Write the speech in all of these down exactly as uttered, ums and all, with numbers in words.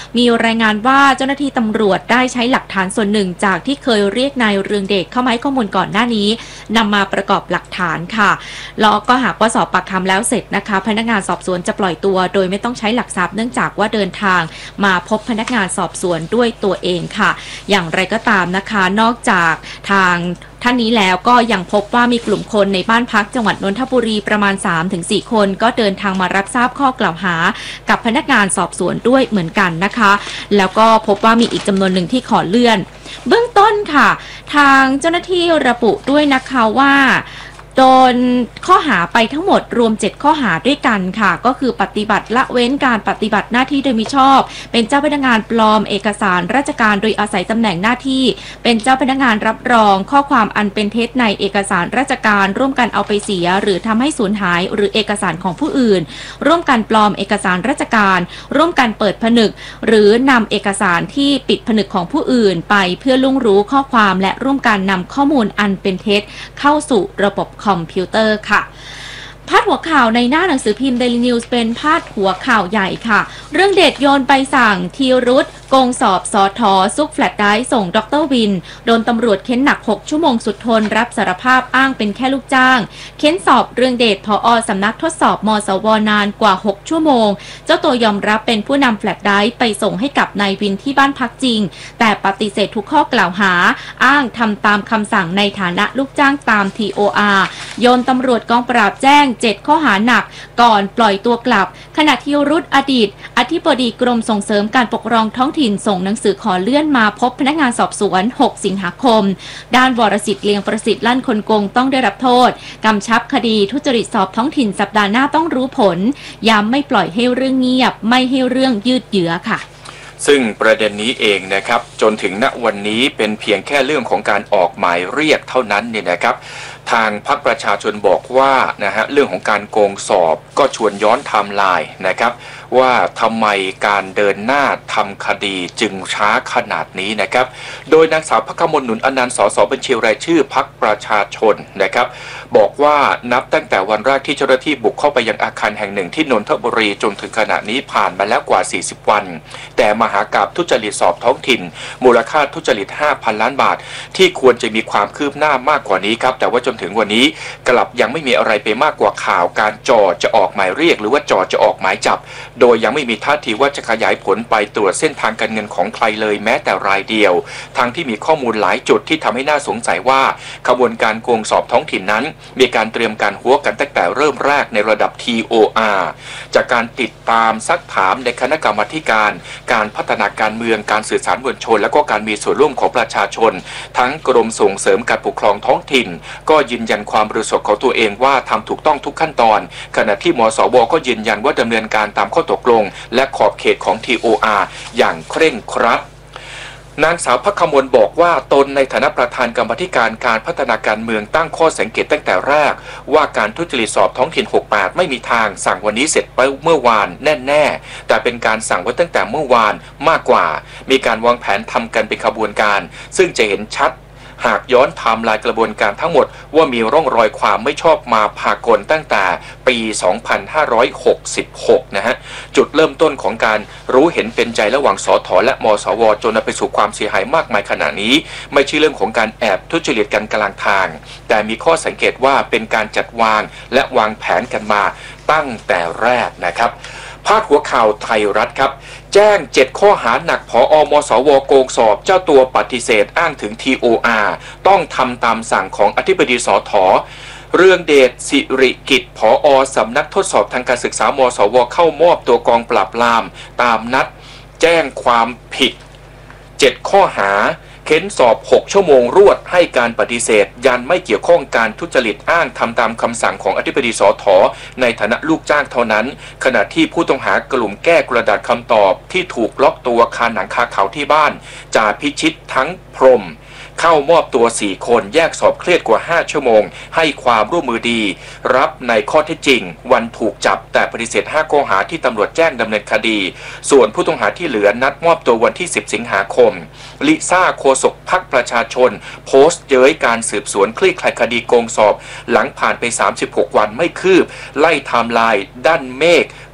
มีรายงานว่าเจ้าหน้าที่ตำรวจได้ใช้หลักฐานส่วนหนึ่งจากที่เคยเรียกนายเรืองเดชเข้ามาให้ข้อมูลก่อนหน้านี้นำมาประกอบหลักฐานค่ะแล้วก็หากว่าสอบปากคำแล้วเสร็จนะคะพนักงานสอบสวนจะปล่อยตัวโดยไม่ต้องใช้หลักทรัพย์เนื่องจากว่าเดินทางมาพบพนักงานสอบสวนด้วยตัวเองค่ะอย่างไรก็ตามนะคะนอกจากทางท่านนี้แล้วก็ยังพบว่ามีกลุ่มคนในบ้านพักจังหวัดนนทบุรีประมาณ สามถึงสี่ คนก็เดินทางมารับทราบข้อกล่าวหากับพนักงานสอบสวนด้วยเหมือนกันนะคะแล้วก็พบว่ามีอีกจำนวนหนึ่งที่ขอเลื่อนเบื้องต้นค่ะทางเจ้าหน้าที่ระบุด้วยนะคะว่าโดนข้อหาไปทั้งหมดรวมเจ็ดข้อหาด้วยกันค่ะก็คือปฏิบัติละเว้นการปฏิบัติหน้าที่โดยมิชอบเป็นเจ้าพนักงานปลอมเอกสารราชการโดยอาศัยตำแหน่งหน้าที่เป็นเจ้าพนักงานรับรองข้อความอันเป็นเท็จในเอกสารราชการร่วมกันเอาไปเสียหรือทำให้สูญหายหรือเอกสารของผู้อื่นร่วมกันปลอมเอกสารราชการร่วมกันเปิดผนึกหรือนำเอกสารที่ปิดผนึกของผู้อื่นไปเพื่อลุ่งรู้ข้อความและร่วมกันนำข้อมูลอันเป็นเท็จเข้าสู่ระบบคอมพิวเตอร์ค่ะพาดหัวข่าวในหน้าหนังสือพิมพ์ Daily News เป็นพาดหัวข่าวใหญ่ค่ะเรื่องเด็ดโยนใบสั่งธีรุธโกงสอบสอทอซุกแฟลตไดรฟ์ส่งดร.วินโดนตำรวจเค้นหนักหกชั่วโมงสุดทนรับสารภาพอ้างเป็นแค่ลูกจ้างเค้นสอบเรื่องเดชผอ.สำนักทดสอบมสวนานกว่าหกชั่วโมงเจ้าตัวยอมรับเป็นผู้นำแฟลตไดรฟ์ไปส่งให้กับนายวินที่บ้านพักจริงแต่ปฏิเสธทุกข้อกล่าวหาอ้างทำตามคำสั่งในฐานะลูกจ้างตาม ที โอ อาร์ โยนตำรวจกองปราบแจ้งเจ็ดข้อหาหนักก่อนปล่อยตัวกลับขณะที่รุธอดีตอธิบดีกรมส่งเสริมการปกครองท้องถิ่นส่งหนังสือขอเลื่อนมาพบพนักงานสอบสวนหกสิงหาคมด้านวรสิทธิ์เลียงประสิทธิ์ลั่นคนโกงต้องได้รับโทษกำชับคดีทุจริตสอบท้องถิ่นสัปดาห์หน้าต้องรู้ผลย้ำไม่ปล่อยให้เรื่องเงียบไม่ให้เรื่องยืดเยื้อค่ะซึ่งประเด็นนี้เองนะครับจนถึงณวันนี้เป็นเพียงแค่เรื่องของการออกหมายเรียกเท่านั้นเนี่ยนะครับทางพรรคประชาชนบอกว่านะฮะเรื่องของการโกงสอบก็ชวนย้อนไทม์ไลน์นะครับว่าทำไมการเดินหน้าทำคดีจึงช้าขนาดนี้นะครับโดยนางสาวภักมลหนุนอนันต์สสบัญชีรายชื่อพรรคประชาชนนะครับบอกว่านับตั้งแต่วันแรกที่เจ้าหน้าที่บุกเข้าไปยังอาคารแห่งหนึ่งที่นนทบุรีจนถึงขณะนี้ผ่านมาแล้วกว่าสี่สิบวันแต่มหากาพย์ทุจริตสอบท้องถิ่นมูลค่าทุจริต ห้าพัน ล้านบาทที่ควรจะมีความคืบหน้ามากกว่านี้ครับแต่ว่าจนถึงวันนี้กลับยังไม่มีอะไรไปมากกว่าข่าวการจ่อจะออกหมายเรียกหรือว่าจ่อจะออกหมายจับโดยยังไม่มีท่าทีว่าจะขยายผลไปตรวจเส้นทางการเงินของใครเลยแม้แต่รายเดียวทั้งที่มีข้อมูลหลายจุดที่ทำให้น่าสงสัยว่าขบวนการโกงสอบท้องถิ่นนั้นมีการเตรียมการหัวกันตั้งแต่เริ่มแรกในระดับ ที โอ อาร์ จากการติดตามซักถามในคณะกรรมาการการพัฒนาการเมืองการสื่อสารมวลชนและก็การมีส่วนร่วมของประชาชนทั้งกรมส่งเสริมการปกครองท้องถิ่นก็ยืนยันความบริสุทธิ์ของตัวเองว่าทำถูกต้องทุกขั้นตอนขณะที่มสวก็ยืนยันว่าดำเนินการตามข้อตกลงและขอบเขตของ ที โอ อาร์ อย่างเคร่งครัดนางสาวภักมลบอกว่าตนในฐานะประธานกรรมธิการการพัฒนาการเมืองตั้งข้อสังเกตตั้งแต่แรกว่าการทุจริตสอบท้องถิ่นหกสิบแปดไม่มีทางสั่งวันนี้เสร็จไปเมื่อวานแน่ๆแต่เป็นการสั่งไว้ตั้งแต่เมื่อวานมากกว่ามีการวางแผนทำกันเป็นขบวนการซึ่งจะเห็นชัดหากย้อนไทม์ไลน์กระบวนการทั้งหมดว่ามีร่องรอยความไม่ชอบมาพากลตั้งแต่ปี สองพันห้าร้อยหกสิบหก นะฮะจุดเริ่มต้นของการรู้เห็นเป็นใจระหว่างสทและมสวจนไปสู่ความเสียหายมากมายขณะนี้ไม่ใช่เรื่องของการแอบทุจริตกันกลางทางแต่มีข้อสังเกตว่าเป็นการจัดวางและวางแผนกันมาตั้งแต่แรกนะครับพาดหัวข่าวไทยรัฐครับแจ้งเจ็ดข้อหาหนักผอ.มสวโกงสอบเจ้าตัวปฏิเสธอ้างถึง ที โอ อาร์ ต้องทำตามสั่งของอธิบดีสท.เรืองเดชสิริกิจผอ.สำนักทดสอบทางการศึกษามสวเข้ามอบตัวกองปราบปรามตามนัดแจ้งความผิดเจ็ดข้อหาเค้นสอบหกชั่วโมงรวดให้การปฏิเสธยันไม่เกี่ยวข้องการทุจริตอ้างทำตามคำสั่งของอธิบดีสท.ในฐานะลูกจ้างเท่านั้นขณะที่ผู้ต้องหากลุ่มแก้กระดาษคำตอบที่ถูกล็อกตัวคาหนังคาเขาที่บ้านจ่าพิชิตทั้งพรหมเข้ามอบตัวสี่คนแยกสอบเครียดกว่าห้าชั่วโมงให้ความร่วมมือดีรับในข้อเท็จจริงวันถูกจับแต่ปฏิเสธห้าข้อหาที่ตำรวจแจ้งดำเนินคดีส่วนผู้ต้องหาที่เหลือนัดมอบตัววันที่สิบสิงหาคมลิซ่าโฆษกพรรคประชาชนโพสต์เย้ยการสืบสวนคลี่คลายคดีโกงสอบหลังผ่านไปสามสิบหกวันไม่คืบไล่ไทม์ไลน์ด้านเมฆ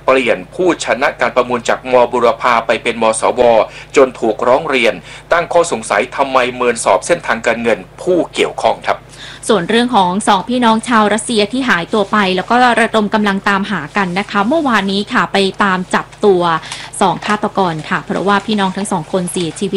เปลี่ยนผู้ชนะการประมูลจากมบุรพาไปเป็นมสวจนถูกร้องเรียนตั้งข้อสงสัยทำไมเมินสอบเส้นทางการเงินผู้เกี่ยวข้องครับส่วนเรื่องของสองพี่น้องชาวรัสเซียที่หายตัวไปแล้วก็ระดมกำลังตามหากันนะคะเมื่อวานนี้ค่ะไปตามจับตัวสองฆาตกรค่ะเพราะว่าพี่น้องทั้งสองคนเสียชีวิต